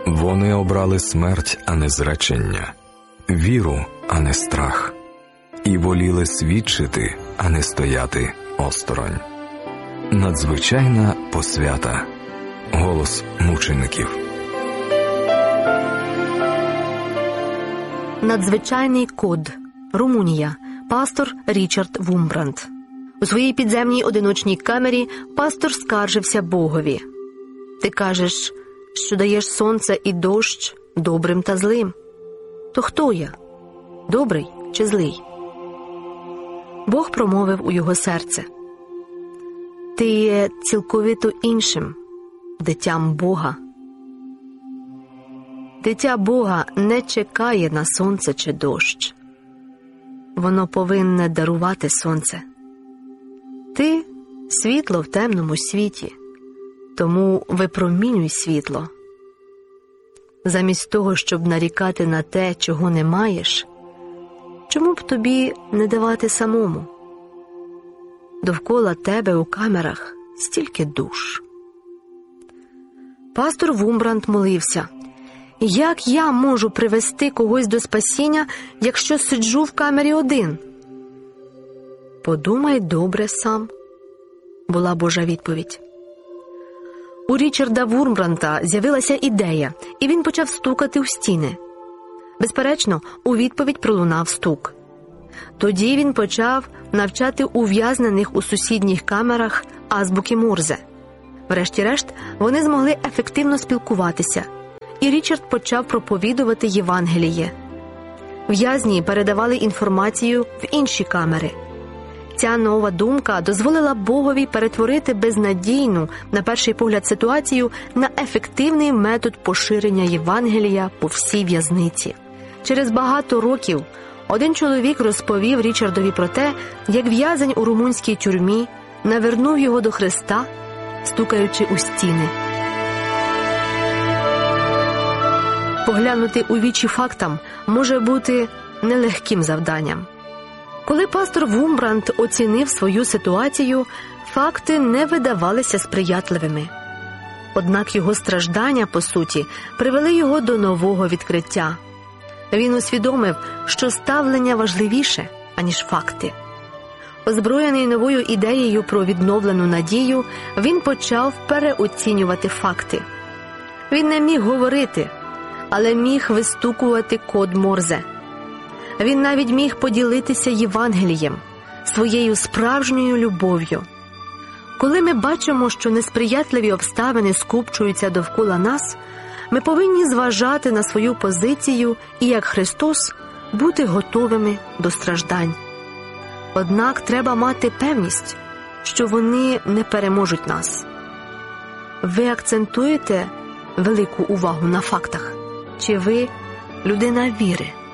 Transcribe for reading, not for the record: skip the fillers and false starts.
Вони обрали смерть, а не зречення, віру, а не страх, і воліли свідчити, а не стояти осторонь. Надзвичайна посвята. Голос мучеників. Надзвичайний код. Румунія. Пастор Річард Вумбранд. У своїй підземній одиночній камері пастор скаржився Богові. «Ти кажеш, що даєш сонце і дощ добрим та злим. То хто я? Добрий чи злий?» Бог промовив у його серце: «Ти є цілковито іншим, дитям Бога». Дитя Бога не чекає на сонце чи дощ. Воно повинне дарувати сонце. Ти – світло в темному світі, тому випромінюй світло. Замість того, щоб нарікати на те, чого не маєш, чому б тобі не давати самому? Довкола тебе у камерах стільки душ. Пастор Вумбранд молився: «Як я можу привести когось до спасіння, якщо сиджу в камері один?» «Подумай добре сам», – була Божа відповідь. У Річарда Вумбранда з'явилася ідея, і він почав стукати у стіни. Безперечно, у відповідь пролунав стук. Тоді він почав навчати ув'язнених у сусідніх камерах азбуки Морзе. Врешті-решт, вони змогли ефективно спілкуватися, і Річард почав проповідувати Євангеліє. В'язні передавали інформацію в інші камери. Ця нова думка дозволила Богові перетворити безнадійну, на перший погляд, ситуацію на ефективний метод поширення Євангелія по всій в'язниці. Через багато років один чоловік розповів Річардові про те, як в'язень у румунській тюрмі навернув його до Христа, стукаючи у стіни. Поглянути у вічі фактам може бути нелегким завданням. Коли пастор Вумбранд оцінив свою ситуацію, факти не видавалися сприятливими. Однак його страждання, по суті, привели його до нового відкриття. Він усвідомив, що ставлення важливіше, аніж факти. Озброєний новою ідеєю про відновлену надію, він почав переоцінювати факти. Він не міг говорити, але міг вистукувати код Морзе. Він навіть міг поділитися Євангелієм, своєю справжньою любов'ю. Коли ми бачимо, що несприятливі обставини скупчуються довкола нас, ми повинні зважати на свою позицію і, як Христос, бути готовими до страждань. Однак треба мати певність, що вони не переможуть нас. Ви акцентуєте велику увагу на фактах? Чи ви людина віри?